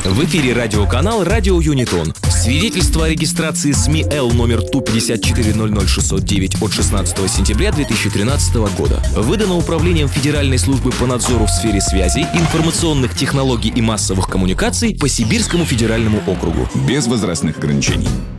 В эфире радиоканал «Радио Юнитон». Свидетельство о регистрации СМИ Л номер Ту-5400609 от 16 сентября 2013 года. Выдано Управлением Федеральной службы по надзору в сфере связи, информационных технологий и массовых коммуникаций по Сибирскому федеральному округу. Без возрастных ограничений.